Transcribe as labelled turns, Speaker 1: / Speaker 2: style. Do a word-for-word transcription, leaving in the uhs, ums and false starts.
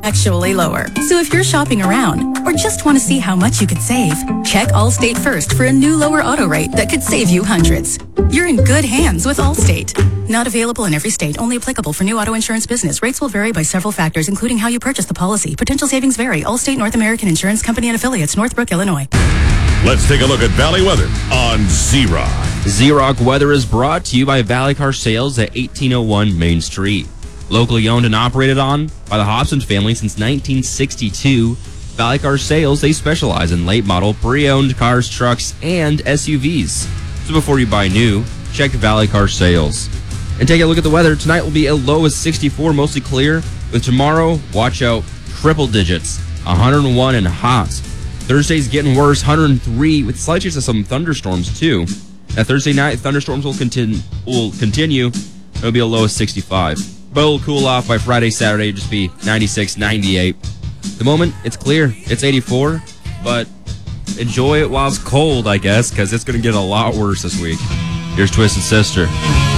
Speaker 1: actually lower. So if you're shopping around or just want to see how much you could save, check Allstate first for a new lower auto rate that could save you hundreds. You're in good hands with Allstate. Not available in every state, only applicable for new auto insurance business. Rates will vary by several factors, including how you purchase the policy. Potential savings vary. Allstate North American Insurance Company and affiliates, Northbrook, Illinois.
Speaker 2: Let's take a look at Valley weather on Z-Rock.
Speaker 3: Z-Rock weather is brought to you by Valley Car Sales at eighteen oh one Main Street. Locally owned and operated on by the Hobson family since nineteen sixty-two, Valley Car Sales, they specialize in late model, pre-owned cars, trucks, and S U Vs. So before you buy new, check Valley Car Sales. And take a look at the weather. Tonight will be a low of sixty-four, mostly clear. With tomorrow, watch out, triple digits, one hundred one and hot. Thursday's getting worse, one hundred three, with slight chance of some thunderstorms, too. Now, Thursday night, thunderstorms will, continue. will continue. It'll be a low of sixty-five. But it'll cool off by Friday, Saturday, just be ninety-six, ninety-eight. At the moment, it's clear. It's eighty-four, but enjoy it while it's cold, I guess, because it's going to get a lot worse this week. Here's Twisted Sister.